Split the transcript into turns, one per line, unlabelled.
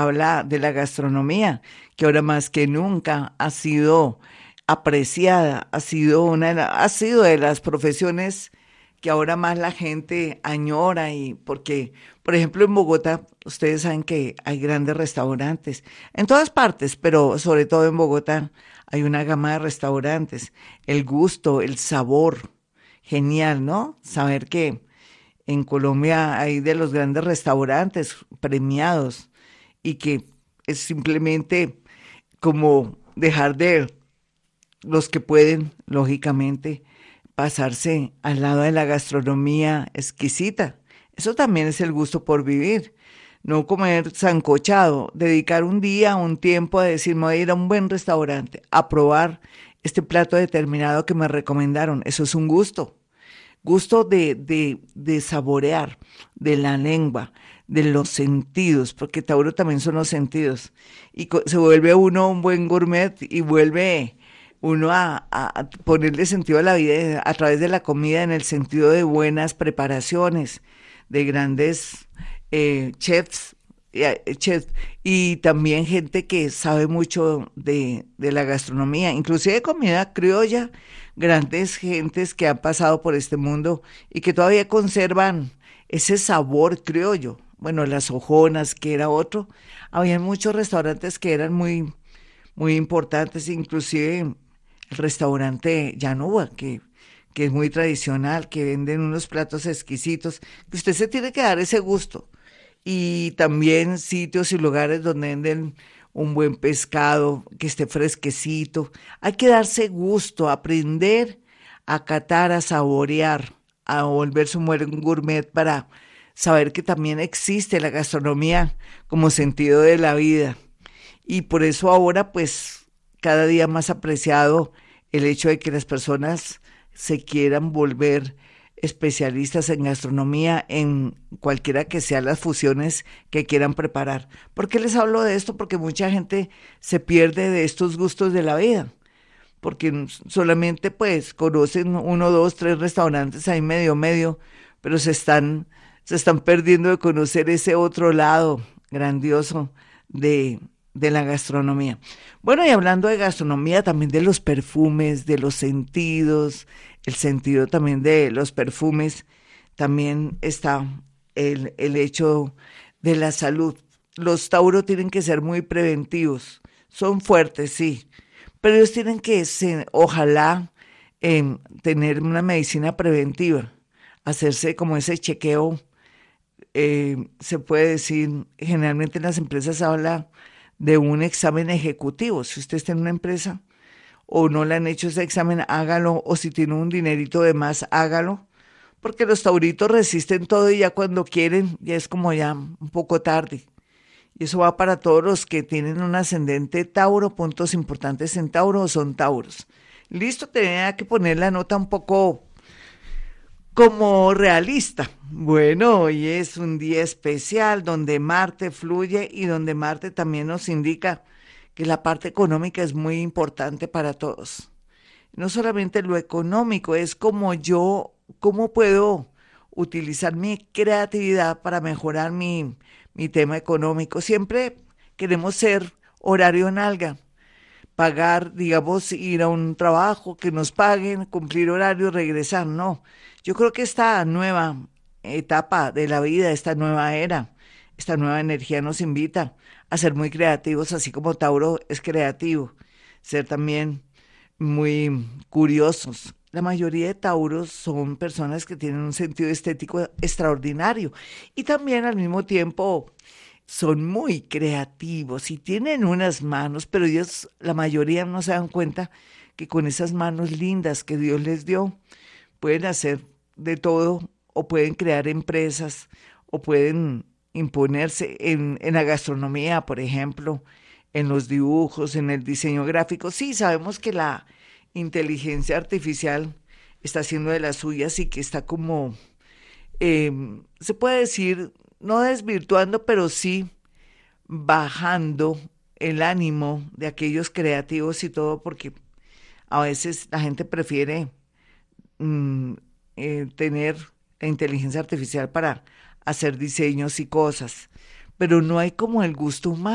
habla de la gastronomía, que ahora más que nunca ha sido apreciada, ha sido de las profesiones que ahora más la gente añora y porque, por ejemplo, en Bogotá, ustedes saben que hay grandes restaurantes, en todas partes, pero sobre todo en Bogotá hay una gama de restaurantes, el gusto, el sabor, genial, ¿no? Saber que en Colombia hay de los grandes restaurantes premiados y que es simplemente como dejar de los que pueden, lógicamente, pasarse al lado de la gastronomía exquisita. Eso también es el gusto por vivir. No comer sancochado, dedicar un día, un tiempo a decir, me voy a ir a un buen restaurante, a probar este plato determinado que me recomendaron. Eso es un gusto. Gusto de saborear, de la lengua, de los sentidos, porque Tauro también son los sentidos. Y se vuelve uno un buen gourmet y vuelve uno a ponerle sentido a la vida a través de la comida en el sentido de buenas preparaciones, de grandes chefs, chefs y también gente que sabe mucho de la gastronomía, inclusive de comida criolla, grandes gentes que han pasado por este mundo y que todavía conservan ese sabor criollo. Bueno, las ojonas, que era otro. Había muchos restaurantes que eran muy importantes, inclusive el restaurante Llanuba, que es muy tradicional, que venden unos platos exquisitos, que usted se tiene que dar ese gusto. Y también sitios y lugares donde venden un buen pescado, que esté fresquecito. Hay que darse gusto, aprender a catar, a saborear, a volverse un buen gourmet para saber que también existe la gastronomía como sentido de la vida. Y por eso ahora, pues, cada día más apreciado el hecho de que las personas se quieran volver especialistas en gastronomía, en cualquiera que sean las fusiones que quieran preparar. ¿Por qué les hablo de esto? Porque mucha gente se pierde de estos gustos de la vida, porque solamente pues conocen uno, dos, tres restaurantes ahí medio, pero se están perdiendo de conocer ese otro lado grandioso de la gastronomía. Bueno, y hablando de gastronomía, también de los perfumes, de los sentidos, el sentido también de los perfumes, también está el hecho de la salud. Los tauros tienen que ser muy preventivos, son fuertes, sí, pero ellos tienen que, ojalá, tener una medicina preventiva, hacerse como ese chequeo, se puede decir, generalmente en las empresas habla de un examen ejecutivo. Si usted está en una empresa o no le han hecho ese examen, hágalo, o si tiene un dinerito de más, hágalo, porque los tauritos resisten todo y ya cuando quieren, ya es como ya un poco tarde. Y eso va para todos los que tienen un ascendente Tauro, puntos importantes en Tauro o son Tauros. Listo, tenía que poner la nota un poco como realista. Bueno, hoy es un día especial donde Marte fluye y donde Marte también nos indica que la parte económica es muy importante para todos. No solamente lo económico, es como yo, cómo puedo utilizar mi creatividad para mejorar mi tema económico. Siempre queremos ser horario en alga, pagar, digamos, ir a un trabajo, que nos paguen, cumplir horario, regresar. No, yo creo que esta nueva etapa de la vida, esta nueva era, esta nueva energía nos invita a ser muy creativos, así como Tauro es creativo, ser también muy curiosos. La mayoría de Tauros son personas que tienen un sentido estético extraordinario y también al mismo tiempo son muy creativos y tienen unas manos, pero ellos, la mayoría no se dan cuenta que con esas manos lindas que Dios les dio, pueden hacer de todo o pueden crear empresas o pueden imponerse en la gastronomía, por ejemplo, en los dibujos, en el diseño gráfico. Sí, sabemos que la inteligencia artificial está haciendo de las suyas y que está como, eh, se puede decir, no desvirtuando, pero sí bajando el ánimo de aquellos creativos y todo, porque a veces la gente prefiere mm, tener la inteligencia artificial para hacer diseños y cosas, pero no hay como el gusto humano.